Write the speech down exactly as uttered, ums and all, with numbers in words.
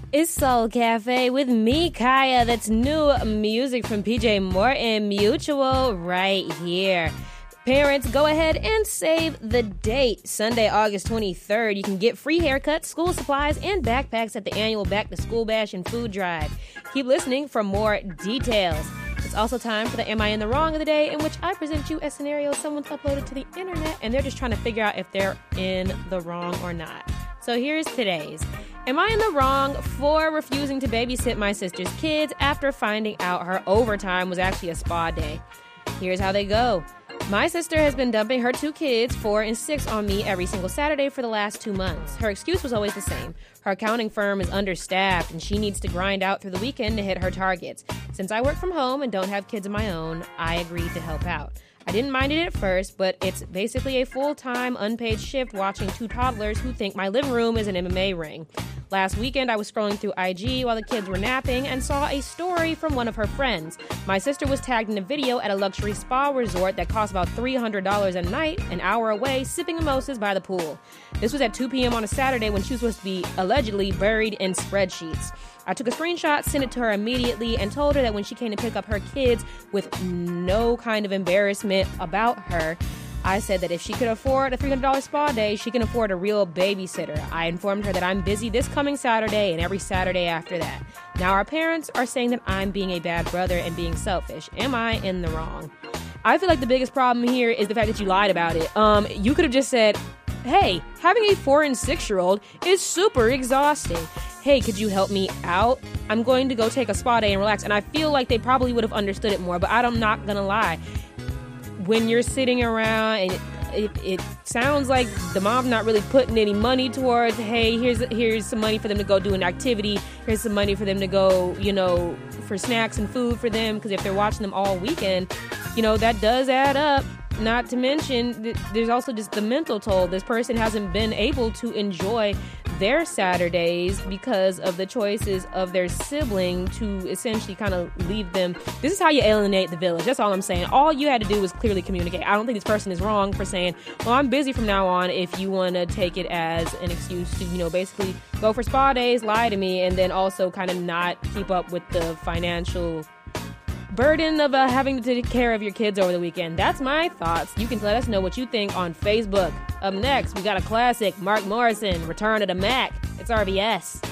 It's Soul Cafe with me, Kaya. That's new music from P J Morton Mutual right here. Parents, go ahead and save the date. Sunday, August twenty-third. You can get free haircuts, school supplies, and backpacks at the annual Back to School Bash and Food Drive. Keep listening for more details. It's also time for the Am I in the Wrong of the Day, in which I present you a scenario someone's uploaded to the internet, and they're just trying to figure out if they're in the wrong or not. So here's today's. Am I in the wrong for refusing to babysit my sister's kids after finding out her overtime was actually a spa day? Here's how they go. My sister has been dumping her two kids, four and six, on me every single Saturday for the last two months. Her excuse was always the same. Her accounting firm is understaffed and she needs to grind out through the weekend to hit her targets. Since I work from home and don't have kids of my own, I agreed to help out. I didn't mind it at first, but it's basically a full-time, unpaid shift watching two toddlers who think my living room is an M M A ring. Last weekend, I was scrolling through I G while the kids were napping and saw a story from one of her friends. My sister was tagged in a video at a luxury spa resort that cost about three hundred dollars a night, an hour away, sipping mimosas by the pool. This was at two p.m. on a Saturday when she was supposed to be allegedly buried in spreadsheets. I took a screenshot, sent it to her immediately, and told her that when she came to pick up her kids with no kind of embarrassment about her, I said that if she could afford a three hundred dollars spa day, she can afford a real babysitter. I informed her that I'm busy this coming Saturday and every Saturday after that. Now our parents are saying that I'm being a bad brother and being selfish. Am I in the wrong? I feel like the biggest problem here is the fact that you lied about it. Um, you could have just said, hey, having a four and six-year-old is super exhausting. Hey, could you help me out? I'm going to go take a spa day and relax. And I feel like they probably would have understood it more, but I'm not going to lie. When you're sitting around and it, it sounds like the mom's not really putting any money towards, hey, here's here's some money for them to go do an activity. Here's some money for them to go, you know, for snacks and food for them. Because if they're watching them all weekend, you know, that does add up. Not to mention, th- there's also just the mental toll. This person hasn't been able to enjoy their Saturdays because of the choices of their sibling to essentially kind of leave them. This is how you alienate the village. That's all I'm saying. All you had to do was clearly communicate. I don't think this person is wrong for saying, well, I'm busy from now on, if you want to take it as an excuse to, you know, basically go for spa days, lie to me, and then also kind of not keep up with the financial burden of uh, having to take care of your kids over the weekend. That's my thoughts. You can let us know what you think on Facebook. Up next, we got a classic, Mark Morrison, Return of the Mac. It's R B S.